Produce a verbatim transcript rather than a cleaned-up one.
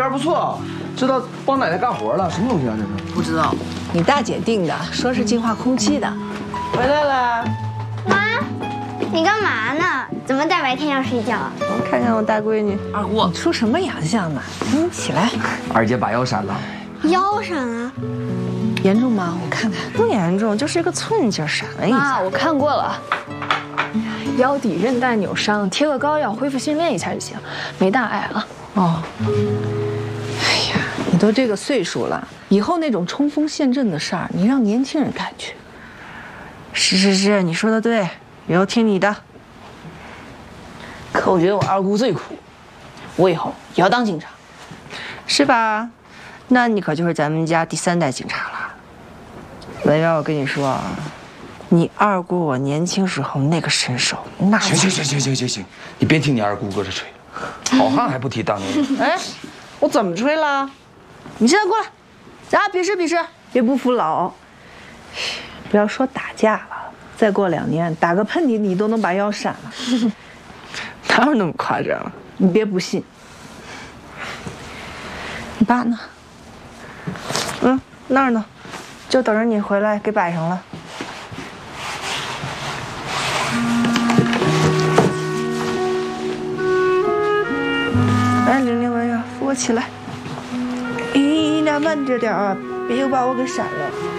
还不错，知道帮奶奶干活了，什么东西啊？这是？ 不知道， 你大姐订的，说是净化空气的。 回来了。 妈，你干嘛呢？怎么大白天要睡觉啊？ 我看看我大闺女二姑， 你出什么洋相呢？嗯，起来。 二姐把腰闪了， 腰闪了？ 严重吗？我看看。 不严重，就是一个寸劲闪了一妈， 下。 我看过了，腰底韧带扭伤，贴个膏药，恢复训练一下就行，没大碍啊。 哦。哎呀，你都这个岁数了，以后那种冲锋陷阵的事儿，你让年轻人干去。 是是是，你说的对，以后听你的。 可我觉得我二姑最酷，我以后也要当警察， 是吧？那你可就是咱们家第三代警察了。文渊，我跟你说啊，你二姑我年轻时候那个身手，那行行行行行行行，你别听你二姑搁这吹，好汉还不提当年勇。 哎，我怎么吹了？ 你现在过来，咱俩比试比试， 别不服老。不要说打架了，再过两年打个喷嚏，你都能把腰闪了。 哪有那么夸张？ 你别不信。 你爸呢？嗯，那儿呢，就等着你回来给摆上了。来，玲玲文呀，扶我起来。咦，那慢着点啊，别又把我给闪了。